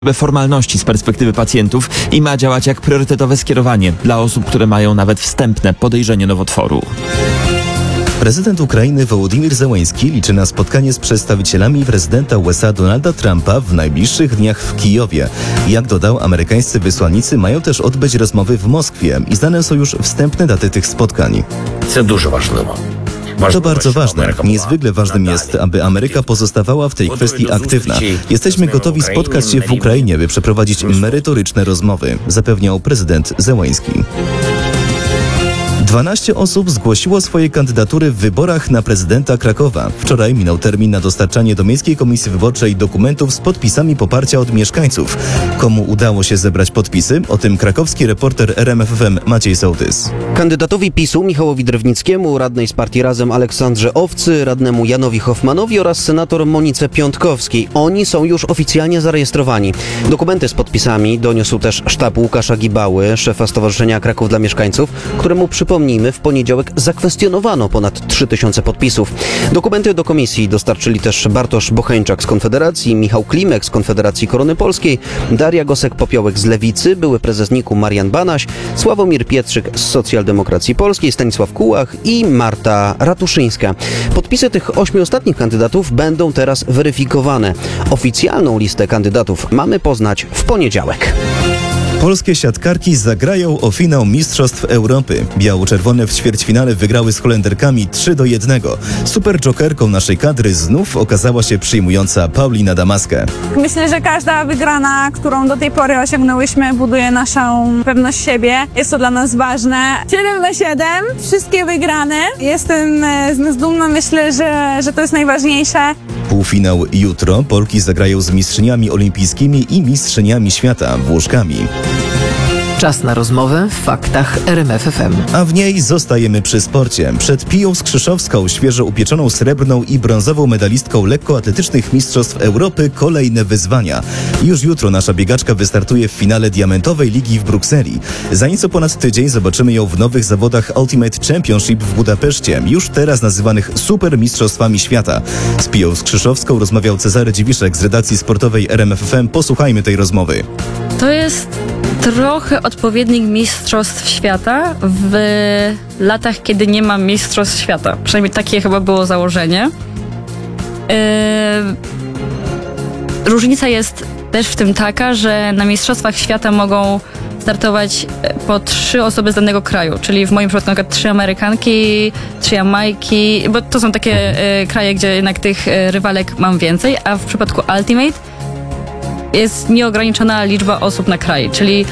formalności z perspektywy pacjentów i ma działać jak priorytetowe skierowanie dla osób, które mają nawet wstępne podejrzenie nowotworu. Prezydent Ukrainy Wołodymyr Zełenski liczy na spotkanie z przedstawicielami prezydenta USA Donalda Trumpa w najbliższych dniach w Kijowie. Jak dodał, amerykańscy wysłannicy mają też odbyć rozmowy w Moskwie i znane są już wstępne daty tych spotkań. To bardzo ważne. Niezwykle ważnym jest, aby Ameryka pozostawała w tej kwestii aktywna. Jesteśmy gotowi spotkać się w Ukrainie, by przeprowadzić merytoryczne rozmowy, zapewniał prezydent Zełenski. 12 osób zgłosiło swoje kandydatury w wyborach na prezydenta Krakowa. Wczoraj minął termin na dostarczanie do Miejskiej Komisji Wyborczej dokumentów z podpisami poparcia od mieszkańców. Komu udało się zebrać podpisy? O tym krakowski reporter RMF FM Maciej Sołtys. Kandydatowi PiS-u Michałowi Drewnickiemu, radnej z partii Razem Aleksandrze Owcy, radnemu Janowi Hoffmanowi oraz senator Monice Piątkowskiej. Oni są już oficjalnie zarejestrowani. Dokumenty z podpisami doniósł też sztab Łukasza Gibały, szefa Stowarzyszenia Kraków dla Mieszkańców, któremu przypomnijmy, w poniedziałek zakwestionowano ponad 3000 podpisów. Dokumenty do komisji dostarczyli też Bartosz Bocheńczak z Konfederacji, Michał Klimek z Konfederacji Korony Polskiej, Daria Gosek-Popiołek z Lewicy, były prezes NIK-u Marian Banaś, Sławomir Pietrzyk z Socjaldemokracji Polskiej, Stanisław Kułach i Marta Ratuszyńska. Podpisy tych 8 ostatnich kandydatów będą teraz weryfikowane. Oficjalną listę kandydatów mamy poznać w poniedziałek. Polskie siatkarki zagrają o finał Mistrzostw Europy. Biało-czerwone w ćwierćfinale wygrały z Holenderkami 3-1. Super jokerką naszej kadry znów okazała się przyjmująca Paulina Damaskę. Myślę, że każda wygrana, którą do tej pory osiągnęłyśmy, buduje naszą pewność siebie. Jest to dla nas ważne. 7-7, wszystkie wygrane. Jestem dumna, myślę, że to jest najważniejsze. Półfinał jutro. Polki zagrają z mistrzyniami olimpijskimi i mistrzyniami świata, Włoszkami. Czas na rozmowę w faktach RMF FM. A w niej zostajemy przy sporcie. Przed Piją Skrzyszowską, świeżo upieczoną srebrną i brązową medalistką lekkoatletycznych Mistrzostw Europy, kolejne wyzwania. Już jutro nasza biegaczka wystartuje w finale Diamentowej Ligi w Brukseli. Za nieco ponad tydzień zobaczymy ją w nowych zawodach Ultimate Championship w Budapeszcie, już teraz nazywanych Super Mistrzostwami Świata. Z Piją Skrzyszowską rozmawiał Cezary Dziwiszek z redakcji sportowej RMF FM. Posłuchajmy tej rozmowy. To jest trochę odpowiednik Mistrzostw Świata w latach, kiedy nie ma Mistrzostw Świata. Przynajmniej takie chyba było założenie. Różnica jest też w tym taka, że na Mistrzostwach Świata mogą startować po 3 osoby z danego kraju, czyli w moim przypadku na przykład 3 Amerykanki, 3 Jamajki, bo to są takie kraje, gdzie jednak tych rywalek mam więcej, a w przypadku Ultimate jest nieograniczona liczba osób na kraj, czyli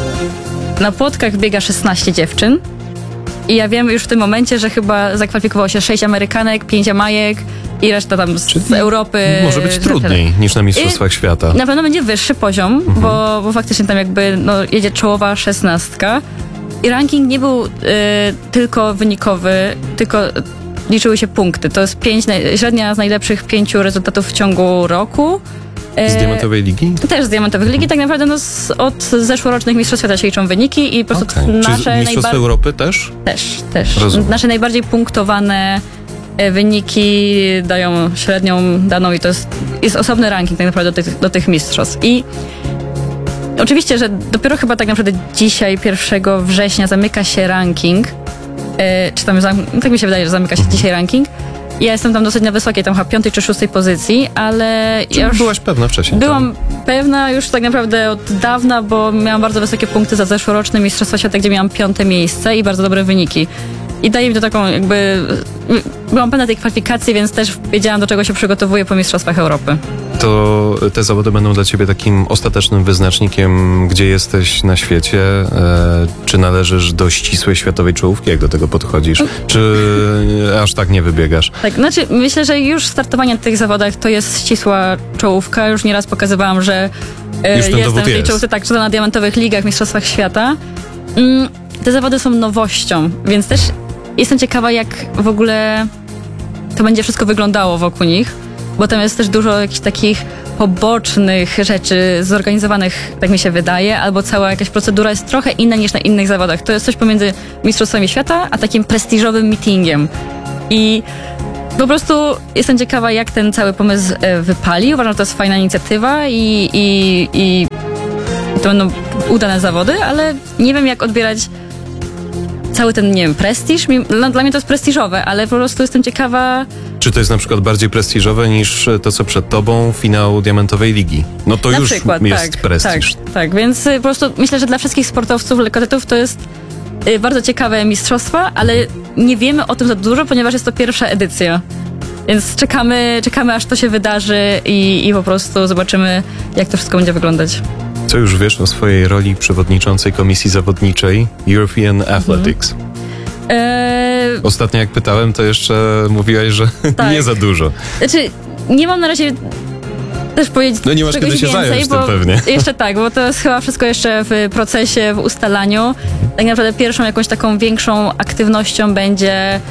na płotkach biega 16 dziewczyn i ja wiem już w tym momencie, że chyba zakwalifikowało się 6 Amerykanek, 5 Jamajek i reszta tam z Europy. Może być trudniej niż na Mistrzostwach Świata. Na pewno będzie wyższy poziom, bo faktycznie tam jakby jedzie czołowa 16 i ranking nie był tylko wynikowy, tylko liczyły się punkty. To jest średnia z najlepszych 5 rezultatów w ciągu roku. Z Diamentowej Ligi? Też z Diamentowej Ligi. Tak naprawdę od zeszłorocznych Mistrzostw Świata się liczą wyniki i po prostu nasze Czy Mistrzostwa Europy też? Też. Rozumiem. Nasze najbardziej punktowane wyniki dają średnią daną i to jest osobny ranking tak naprawdę do tych mistrzostw. I oczywiście, że dopiero chyba tak naprawdę dzisiaj, 1 września zamyka się ranking, czy tam, tak mi się wydaje, że zamyka się dzisiaj ranking. Ja jestem tam dosyć na wysokiej, tam chyba 5. czy 6. pozycji, ale ja już byłaś pewna wcześniej? Byłam pewna już tak naprawdę od dawna, bo miałam bardzo wysokie punkty za zeszłoroczne Mistrzostwa Świata, gdzie miałam 5. miejsce i bardzo dobre wyniki. I daje mi to taką jakby... Byłam pewna tej kwalifikacji, więc też wiedziałam, do czego się przygotowuję po Mistrzostwach Europy. To te zawody będą dla ciebie takim ostatecznym wyznacznikiem, gdzie jesteś na świecie? Czy należysz do ścisłej światowej czołówki? Jak do tego podchodzisz? Czy aż tak nie wybiegasz? Tak, znaczy myślę, że już startowanie na tych zawodach to jest ścisła czołówka. Już nieraz pokazywałam, że jestem w tej czołówce, tak, czy to na diamentowych ligach, Mistrzostwach Świata. Te zawody są nowością, więc też jestem ciekawa, jak w ogóle to będzie wszystko wyglądało wokół nich, bo tam jest też dużo jakichś takich pobocznych rzeczy zorganizowanych, tak mi się wydaje, albo cała jakaś procedura jest trochę inna niż na innych zawodach. To jest coś pomiędzy Mistrzostwami Świata, a takim prestiżowym meetingiem. I Po prostu jestem ciekawa, jak ten cały pomysł wypali. Uważam, że to jest fajna inicjatywa i to będą udane zawody, ale nie wiem, jak odbierać cały ten, nie wiem, prestiż. Dla mnie to jest prestiżowe, ale po prostu jestem ciekawa. Czy to jest na przykład bardziej prestiżowe niż to, co przed tobą, finał Diamentowej Ligi? No to Na już przykład, jest prestiż. Tak, więc po prostu myślę, że dla wszystkich sportowców, lekkoatletów to jest bardzo ciekawe mistrzostwa, ale nie wiemy o tym za dużo, ponieważ jest to pierwsza edycja. Więc czekamy aż to się wydarzy i po prostu zobaczymy, jak to wszystko będzie wyglądać. Co już wiesz o swojej roli przewodniczącej komisji zawodniczej European Athletics? Ostatnio jak pytałem, to jeszcze mówiłaś, że Tak. nie za dużo. Znaczy, nie mam na razie też powiedzieć No nie masz czegoś kiedy się więcej, zająć tym bo pewnie. Jeszcze tak, bo to jest chyba wszystko jeszcze w procesie, w ustalaniu. Tak naprawdę pierwszą jakąś taką większą aktywnością będzie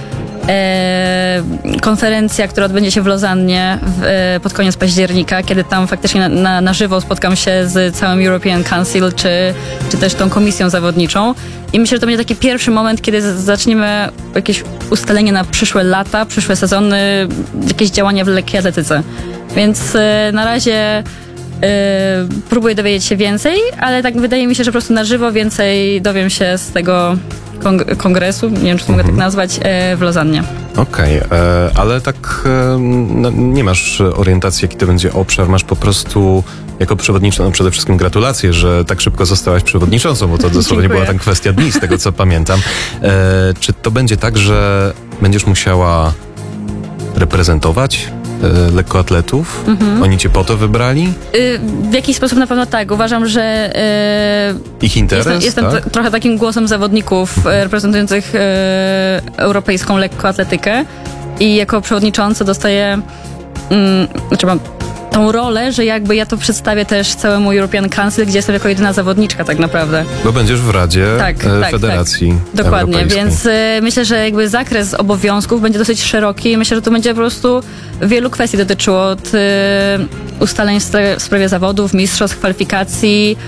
konferencja, która odbędzie się w Lozannie pod koniec października, kiedy tam faktycznie na żywo spotkam się z całym European Council, czy też tą komisją zawodniczą. I myślę, że to będzie taki pierwszy moment, kiedy zaczniemy jakieś ustalenie na przyszłe lata, przyszłe sezony, jakieś działania w lekkiej atletyce. Więc na razie próbuję dowiedzieć się więcej, ale tak wydaje mi się, że po prostu na żywo więcej dowiem się z tego kongresu, nie wiem, czy to mogę tak nazwać, w Lozannie. Okej, ale tak no, nie masz orientacji, jaki to będzie obszar, masz po prostu jako przewodnicząca, no przede wszystkim gratulacje, że tak szybko zostałaś przewodniczącą, bo to dosłownie Dziękuję. była tam kwestia dni, z tego co pamiętam. Czy to będzie tak, że będziesz musiała reprezentować lekkoatletów? Oni cię po to wybrali? W jakiś sposób na pewno tak. Uważam, że Ich interes? jestem tak? trochę takim głosem zawodników reprezentujących europejską lekkoatletykę i jako przewodnicząca dostaję, znaczy mam tą rolę, że jakby ja to przedstawię też całemu European Council, gdzie jestem jako jedyna zawodniczka tak naprawdę. Bo będziesz w Radzie Federacji Dokładnie, Europejskiej. więc myślę, że jakby zakres obowiązków będzie dosyć szeroki i myślę, że to będzie po prostu wielu kwestii dotyczyło od ustaleń w sprawie zawodów, mistrzostw, kwalifikacji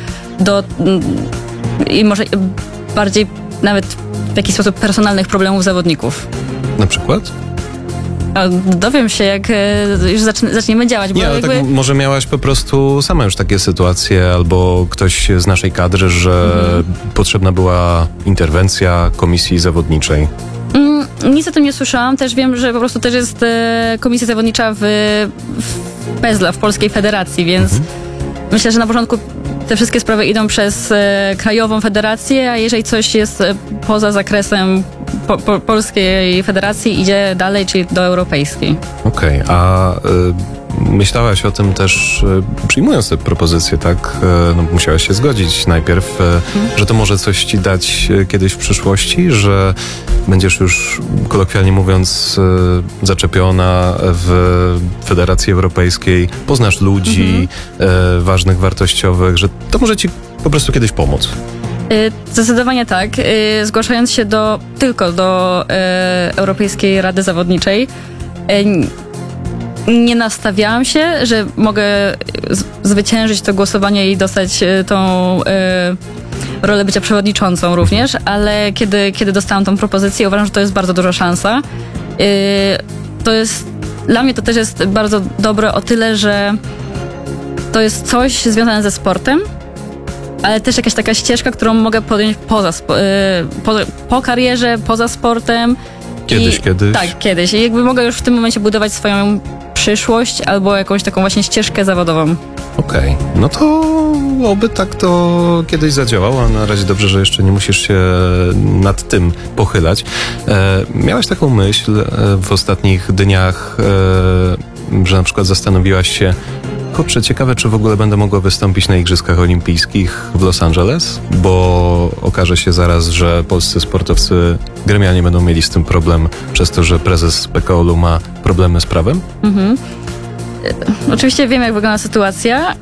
i może bardziej nawet w jakiś sposób personalnych problemów zawodników. Na przykład? A dowiem się, jak już zaczniemy działać, bo Nie, ale jakby... tak może miałaś po prostu sama już takie sytuacje, albo ktoś z naszej kadry, że potrzebna była interwencja komisji zawodniczej. Nic o tym nie słyszałam. Też wiem, że po prostu też jest komisja zawodnicza w PESLA, w Polskiej Federacji, więc myślę, że na początku te wszystkie sprawy idą przez krajową federację, a jeżeli coś jest poza zakresem Polskiej Federacji, idzie dalej, czyli do europejskiej. Okej, a myślałaś o tym też, przyjmując te propozycje, tak? No, musiałaś się zgodzić najpierw, że to może coś ci dać kiedyś w przyszłości, że będziesz już, kolokwialnie mówiąc, zaczepiona w Federacji Europejskiej, poznasz ludzi ważnych, wartościowych, że to może ci po prostu kiedyś pomóc. Zdecydowanie tak. Zgłaszając się tylko do Europejskiej Rady Zawodniczej, nie nastawiałam się, że mogę zwyciężyć to głosowanie i dostać tą rolę bycia przewodniczącą również, ale kiedy dostałam tą propozycję, uważam, że to jest bardzo duża szansa. Dla mnie to też jest bardzo dobre o tyle, że to jest coś związane ze sportem, ale też jakaś taka ścieżka, którą mogę podjąć po karierze, poza sportem. Kiedyś. Tak, kiedyś. I jakby mogę już w tym momencie budować swoją przyszłość albo jakąś taką właśnie ścieżkę zawodową. Okej, no to oby tak to kiedyś zadziałało, a na razie dobrze, że jeszcze nie musisz się nad tym pochylać. Miałaś taką myśl w ostatnich dniach, że na przykład zastanowiłaś się, kurczę, ciekawe, czy w ogóle będę mogła wystąpić na Igrzyskach Olimpijskich w Los Angeles, bo okaże się zaraz, że polscy sportowcy gremialnie będą mieli z tym problem przez to, że prezes PKOL-u ma problemy z prawem? Oczywiście wiem, jak wygląda sytuacja,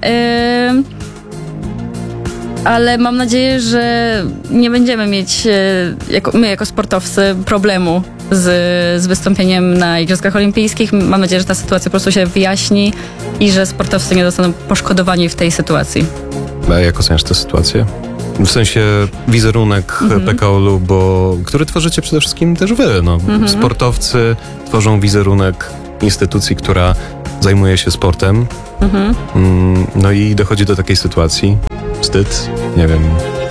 ale mam nadzieję, że nie będziemy mieć, my jako sportowcy, problemu z wystąpieniem na Igrzyskach Olimpijskich. Mam nadzieję, że ta sytuacja po prostu się wyjaśni i że sportowcy nie zostaną poszkodowani w tej sytuacji. A jak oceniasz tę sytuację? w sensie wizerunek PKOL-u, który tworzycie przede wszystkim też wy. No. Sportowcy tworzą wizerunek instytucji, która zajmuje się sportem. No i dochodzi do takiej sytuacji. Wstyd? Nie wiem.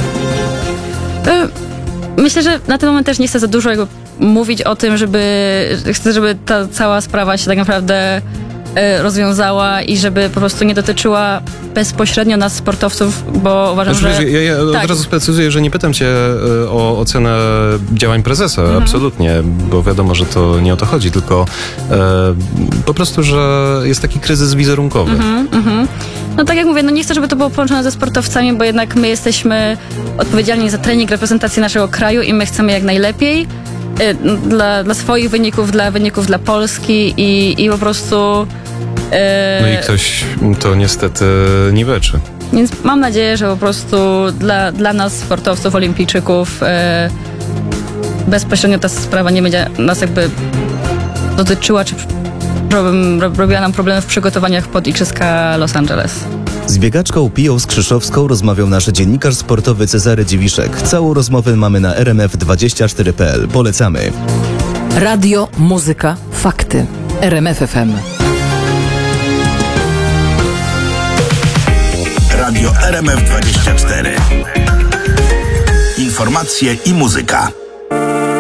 Myślę, że na ten moment też nie chcę za dużo mówić o tym, chcę, żeby ta cała sprawa się tak naprawdę rozwiązała i żeby po prostu nie dotyczyła bezpośrednio nas, sportowców, bo uważam, Znaczy, że... Ja tak. od razu sprecyzuję, że nie pytam cię o ocenę działań prezesa, absolutnie, bo wiadomo, że to nie o to chodzi, tylko po prostu, że jest taki kryzys wizerunkowy. No tak jak mówię, no nie chcę, żeby to było połączone ze sportowcami, bo jednak my jesteśmy odpowiedzialni za trening, reprezentację naszego kraju i my chcemy jak najlepiej dla swoich wyników, dla wyników dla Polski i po prostu... No i ktoś to niestety niweczy. Więc mam nadzieję, że po prostu dla nas, sportowców, olimpijczyków, bezpośrednio ta sprawa nie będzie nas jakby dotyczyła, czy robiła nam problemy w przygotowaniach pod Igrzyska Los Angeles. Z biegaczką Piją Skrzyszowską rozmawiał nasz dziennikarz sportowy Cezary Dziwiszek. Całą rozmowę mamy na rmf24.pl. Polecamy. Radio, muzyka, fakty. RMF FM. Radio RMF24. Informacje i muzyka.